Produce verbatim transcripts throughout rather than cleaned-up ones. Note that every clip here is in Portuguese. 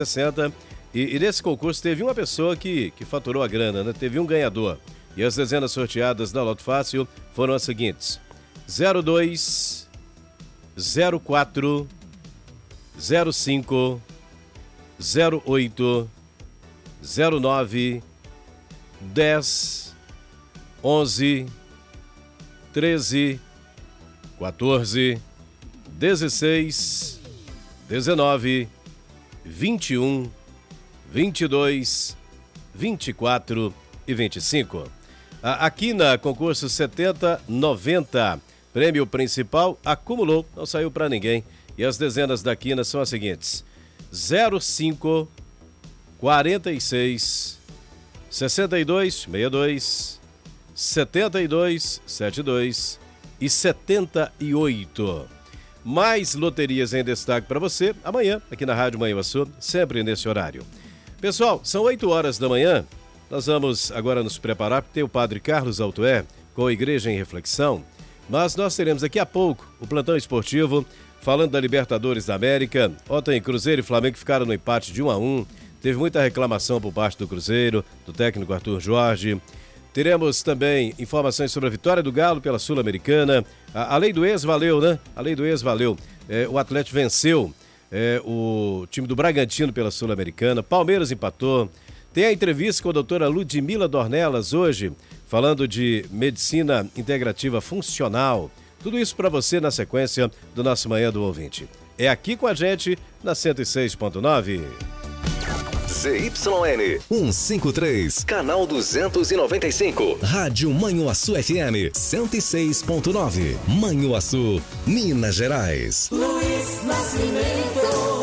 sessenta. E, e nesse concurso teve uma pessoa que, que faturou a grana, né? Teve um ganhador. E as dezenas sorteadas da Loto Fácil foram as seguintes: zero dois, zero quatro, zero cinco, zero oito, zero nove, dez, onze, treze, quatorze, dezesseis, dezenove, vinte e um, vinte e dois, vinte e quatro e vinte e cinco. Aqui na concurso setenta noventa, prêmio principal acumulou, não saiu para ninguém. E as dezenas da quina são as seguintes: zero cinco, quarenta e seis, sessenta e dois, sessenta e dois, setenta e dois, setenta e dois e setenta e oito. Mais loterias em destaque para você amanhã, aqui na Rádio Manhã Açu, sempre nesse horário. Pessoal, são oito horas da manhã. Nós vamos agora nos preparar para ter o Padre Carlos Altoé com a Igreja em Reflexão. Mas nós teremos daqui a pouco o plantão esportivo falando da Libertadores da América. Ontem, Cruzeiro e Flamengo ficaram no empate de um a um. Teve muita reclamação por parte do Cruzeiro, do técnico Arthur Jorge. Teremos também informações sobre a vitória do Galo pela Sul-Americana. A, a lei do ex valeu, né? A lei do ex valeu. É, o Atlético venceu é, o time do Bragantino pela Sul-Americana. Palmeiras empatou. Tem a entrevista com a doutora Ludmila Dornelas hoje, falando de medicina integrativa funcional. Tudo isso para você na sequência do nosso Manhã do Ouvinte. É aqui com a gente na cento e seis ponto nove. Z Y N cento e cinquenta e três, canal duzentos e noventa e cinco. Rádio Manhuaçu F M cento e seis ponto nove. Manhuaçu, Minas Gerais. Luiz Nascimento.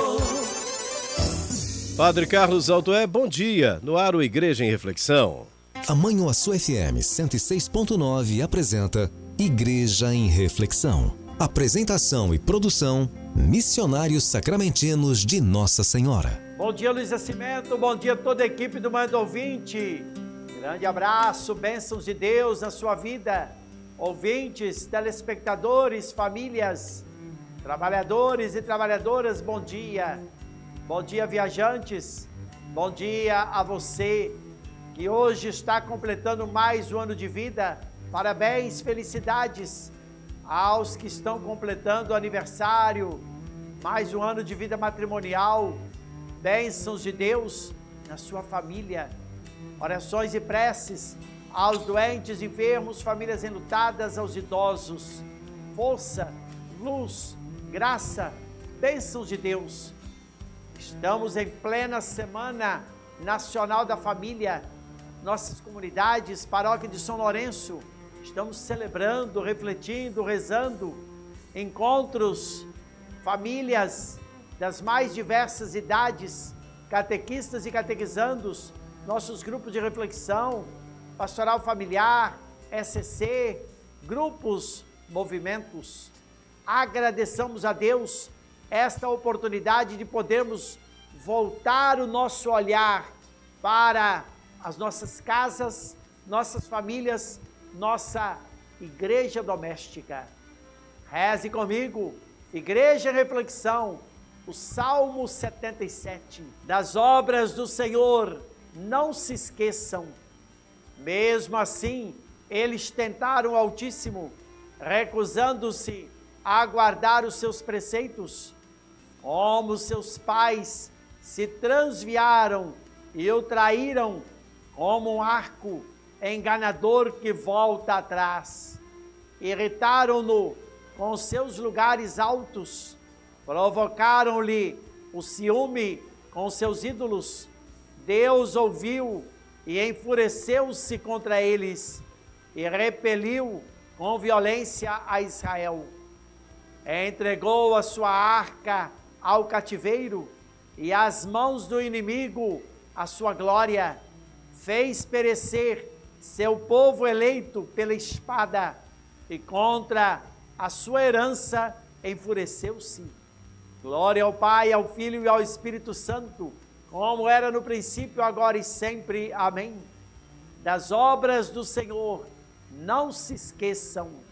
Padre Carlos Altoé, bom dia. No ar o Igreja em Reflexão. A Manhuaçu F M cento e seis ponto nove apresenta Igreja em Reflexão. Apresentação e produção, Missionários Sacramentinos de Nossa Senhora. Bom dia, Luiz Nascimento. Bom dia a toda a equipe do Manhã do Ouvinte. Grande abraço, bênçãos de Deus na sua vida. Ouvintes, telespectadores, famílias, trabalhadores e trabalhadoras, bom dia. Bom dia, viajantes. Bom dia a você que hoje está completando mais um ano de vida. Parabéns, felicidades aos que estão completando o aniversário, mais um ano de vida matrimonial. Bênçãos de Deus na sua família. Orações e preces aos doentes, enfermos, famílias enlutadas, aos idosos. Força, luz, graça, bênçãos de Deus. Estamos em plena Semana Nacional da Família. Nossas comunidades, Paróquia de São Lourenço, estamos celebrando, refletindo, rezando. Encontros, famílias das mais diversas idades, catequistas e catequizandos, nossos grupos de reflexão, pastoral familiar, E C C, grupos, movimentos. Agradeçamos a Deus esta oportunidade de podermos voltar o nosso olhar para as nossas casas, nossas famílias, nossa igreja doméstica. Reze comigo, Igreja em Reflexão, o Salmo setenta e sete. Das obras do Senhor não se esqueçam. Mesmo assim, eles tentaram o Altíssimo, recusando-se a guardar os seus preceitos. Como seus pais se transviaram e o traíram como um arco enganador que volta atrás. Irritaram-no com seus lugares altos, provocaram-lhe o ciúme com seus ídolos. Deus ouviu e enfureceu-se contra eles e repeliu com violência a Israel. Entregou a sua arca ao cativeiro e às mãos do inimigo a sua glória. Fez perecer seu povo eleito pela espada e contra a sua herança enfureceu-se. Glória ao Pai, ao Filho e ao Espírito Santo, como era no princípio, agora e sempre. Amém. Das obras do Senhor não se esqueçam.